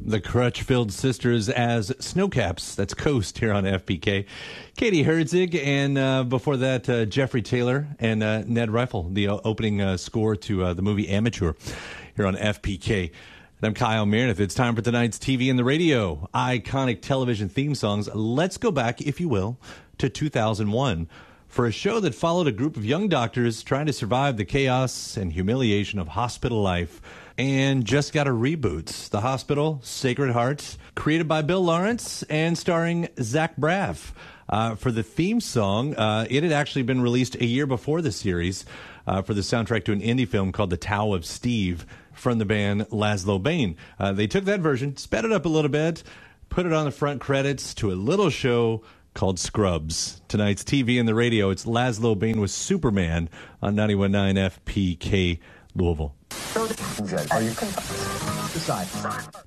The Crutchfield Sisters as Snowcaps. That's Coast here on FPK. Katie Herzig, and before that, Jeffrey Taylor and Ned Rifle, the opening score to the movie Amateur here on FPK. And I'm Kyle Meredith. It's time for tonight's TV and the radio. Iconic television theme songs. Let's go back, if you will, to 2001 for a show that followed a group of young doctors trying to survive the chaos and humiliation of hospital life, and just got a reboot. The Hospital, Sacred Hearts, created by Bill Lawrence and starring Zach Braff. For the theme song, it had actually been released a year before the series for the soundtrack to an indie film called The Tao of Steve from the band Laszlo Bane. They took that version, sped it up a little bit, put it on the front credits to a little show called Scrubs. Tonight's TV and the radio, it's Laszlo Bane with Superman on 91.9 FPK Louisville. Are you decide?